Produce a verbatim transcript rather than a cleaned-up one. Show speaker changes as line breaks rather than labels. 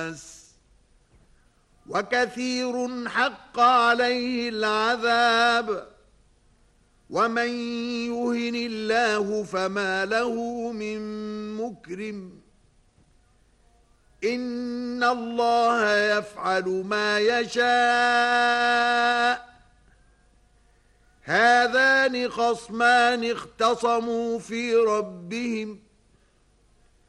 الناس وكثير حق عليه العذاب ومن يهن الله فما له من مكرم إن الله يفعل ما يشاء هذان خصمان اختصموا في ربهم